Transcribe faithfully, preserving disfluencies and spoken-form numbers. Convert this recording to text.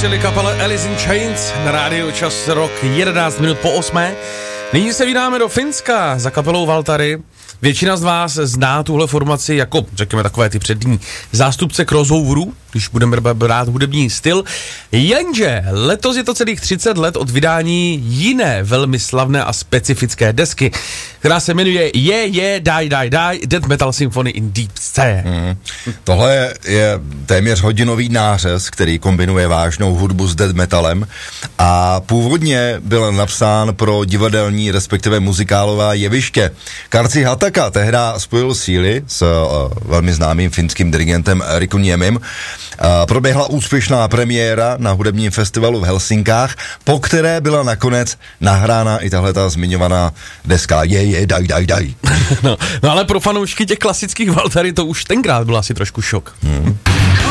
čili kapele Alice in Chains na rádiu Čas rok jedenáct minut po osmé. Nyní se vydáme do Finska za kapelou Valtari. Většina z vás zná tuhle formaci jako, řekněme, takové ty přední zástupce crossoverů, když budeme brát hudební styl. Jenže letos je to celých třicet let od vydání jiné velmi slavné a specifické desky, která se jmenuje Je, je, Die, Die, Die, Death Metal Symphony in Deep Sea. Mm. Tohle je téměř hodinový nářez, který kombinuje vážnou hudbu s death metalem a původně byl napsán pro divadelní, respektive muzikálová jeviště. Karci Hataka tehda spojil síly s uh, velmi známým finským dirigentem Riku Niemim. Uh, proběhla úspěšná premiéra na hudebním festivalu v Helsinkách, po které byla nakonec nahrána i tahle ta zmiňovaná deska Je, je, Die, Die, Die. No, no ale pro fanoušky těch klasických Valtari to už tenkrát byl asi trošku šok. Hmm.